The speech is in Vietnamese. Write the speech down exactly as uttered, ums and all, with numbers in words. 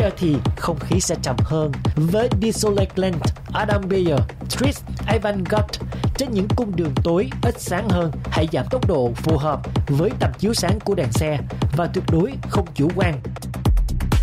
giờ thì không khí sẽ trầm hơn với Desolate Land, Adam Beyer, Trist, Ivan Gogh. Trên những cung đường tối ít sáng hơn, hãy giảm tốc độ phù hợp với tầm chiếu sáng của đèn xe và tuyệt đối không chủ quan